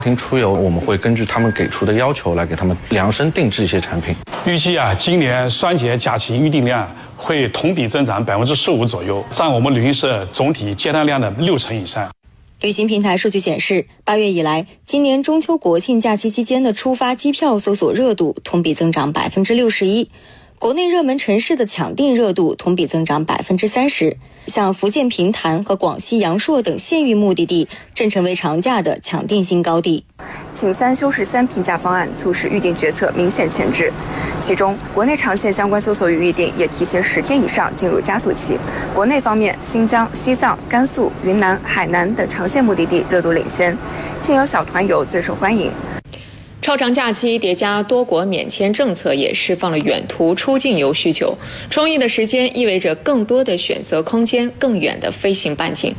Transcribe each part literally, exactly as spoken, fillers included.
庭出游，我们会根据他们给出的要求来给他们量身定制一些产品。 预计啊，今年双节假期预订量会同比增长百分之十五左右，占我们旅行社总体接单量的六成以上。 旅行平台数据显示，八月以来，今年中秋国庆假期期间的出发机票搜索热度同比增长百分之六十一。国内热门城市的抢订热度同比增长百分之三十，像福建平潭和广西阳朔等县域目的地正成为长假的抢订新高地。 请三休十三评价方案促使预订决策明显前置，其中国内长线相关搜索与预订也提前十天以上进入加速期。国内方面，新疆、西藏、甘肃、云南、海南等长线目的地热度领先，竟有小团游最受欢迎。 超长假期叠加多国免签政策，也释放了远途出境游需求。充裕的时间意味着更多的选择空间，更远的飞行半径。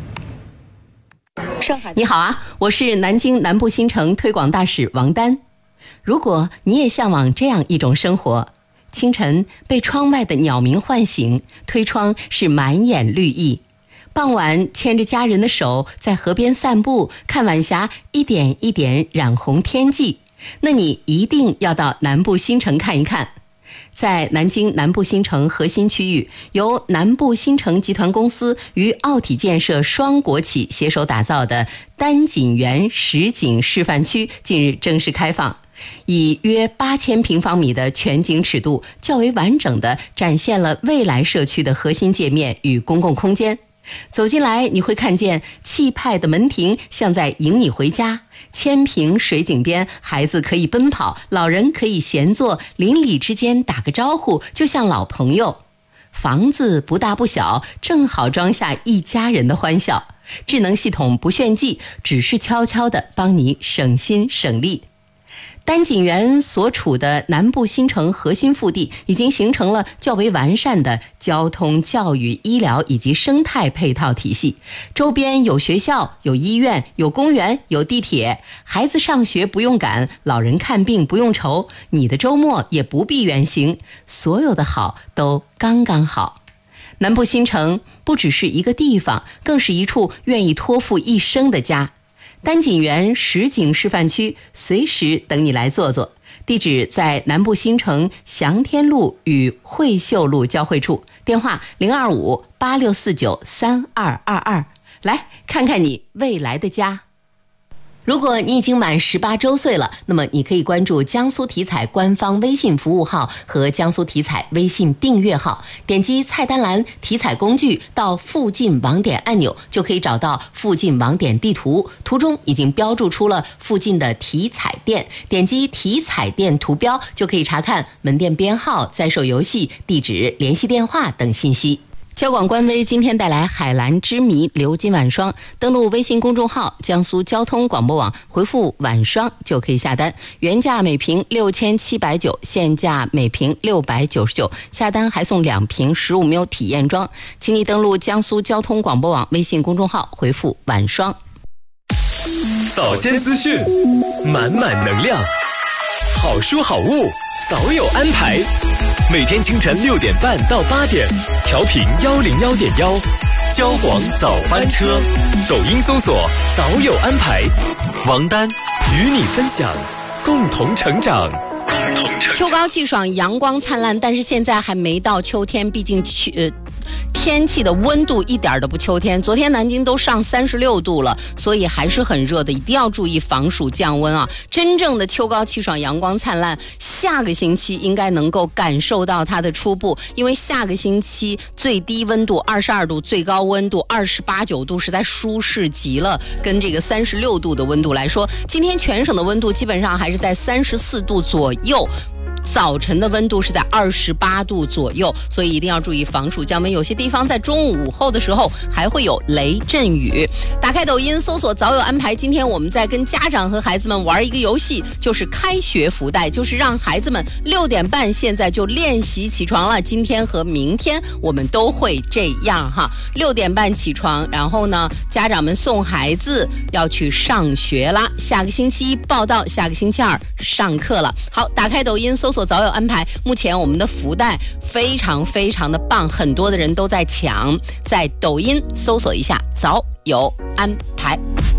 上海， 你好啊，我是南京南部新城推广大使王丹。如果你也向往这样一种生活，清晨被窗外的鸟鸣唤醒，推窗是满眼绿意。傍晚牵着家人的手在河边散步，看晚霞一点一点染红天际，那你一定要到南部新城看一看。在南京南部新城核心区域，由南部新城集团公司与奥体建设双国企携手打造的丹锦园实景示范区近日正式开放，以约八千平方米的全景尺度，较为完整地展现了未来社区的核心界面与公共空间。走进来，你会看见气派的门庭像在迎你回家，千坪水景边，孩子可以奔跑，老人可以闲坐，邻里之间打个招呼就像老朋友。房子不大不小，正好装下一家人的欢笑。智能系统不炫技，只是悄悄地帮你省心省力。丹锦园所处的南部新城核心腹地已经形成了较为完善的交通、教育、医疗以及生态配套体系，周边有学校、有医院、有公园、有地铁，孩子上学不用赶，老人看病不用愁，你的周末也不必远行，所有的好都刚刚好。南部新城不只是一个地方，更是一处愿意托付一生的家。丹锦园实景示范区随时等你来坐坐，地址在南部新城祥天路与惠秀路交汇处，电话零二五八六四九三二二二，来看看你未来的家。如果你已经满十八周岁了，那么你可以关注江苏体彩官方微信服务号和江苏体彩微信订阅号，点击菜单栏体彩工具到附近网点按钮，就可以找到附近网点地图，图中已经标注出了附近的体彩店，点击体彩店图标就可以查看门店编号、在售游戏、地址、联系电话等信息。交广官微今天带来海蓝之谜流金晚霜，登录微信公众号江苏交通广播网，回复晚霜就可以下单，原价每瓶六千七百九，现价每瓶六百九十九，下单还送两瓶十五 ml 体验装，请你登录江苏交通广播网微信公众号，回复晚霜。 早间资讯，满满能量，好书好物早有安排。每天清晨六点半到八点，调频幺零幺点幺，交广早班车。抖音搜索早有安排，王丹与你分享，共同成长。 秋高气爽，阳光灿烂，但是现在还没到秋天，毕竟去呃。天气的温度一点都不秋天，昨天南京都上三十六度了，所以还是很热的，一定要注意防暑降温啊！真正的秋高气爽，阳光灿烂，下个星期应该能够感受到它的初步，因为下个星期最低温度二十二度，最高温度二十八九度，实在舒适极了。跟这个三十六度的温度来说，今天全省的温度基本上还是在三十四度左右。早晨的温度是在二十八度左右，所以一定要注意防暑降温。有些地方在中午午后的时候还会有雷阵雨。打开抖音搜索早有安排，今天我们在跟家长和孩子们玩一个游戏，就是开学福袋，就是让孩子们六点半现在就练习起床了。今天和明天我们都会这样哈，六点半起床，然后呢，家长们送孩子要去上学啦。下个星期一报到，下个星期二上课了。好，打开抖音搜索早有安排，目前我们的福袋非常非常的棒，很多的人都在抢，在抖音搜索一下早有安排。